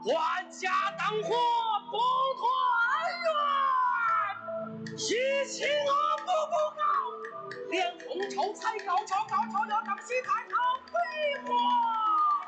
万家灯火不团圆，喜庆步步高，连红绸彩高跷，高跷要当喜抬头飞花。